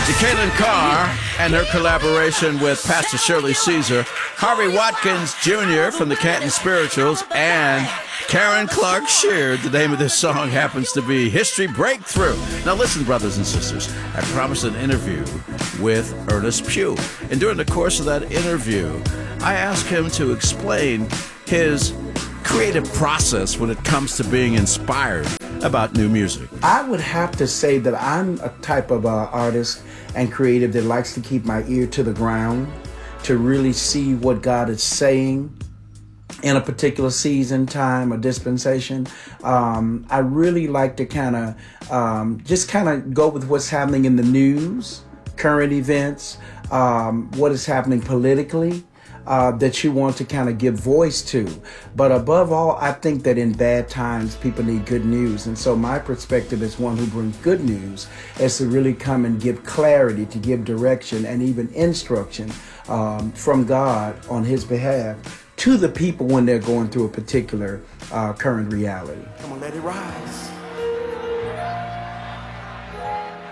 Kaylin Carr and her collaboration with Pastor Shirley Caesar, Harvey Watkins Jr. from the Canton Spirituals, and Karen Clark Sheard. The name of this song happens to be History Breakthrough. Now listen, brothers and sisters, I promised an interview with Ernest Pugh. And during the course of that interview, I asked him to explain his creative process when it comes to being inspired about new music. I would have to say that I'm a type of artist and creative that likes to keep my ear to the ground, to really see what God is saying in a particular season, time, or dispensation. I really like to kind of just kind of go with what's happening in the news, current events, what is happening politically. That you want to kind of give voice to. But above all, I think that in bad times, people need good news. And so my perspective as one who brings good news is to really come and give clarity, to give direction and even instruction from God on his behalf to the people when they're going through a particular current reality. Come on, let it rise.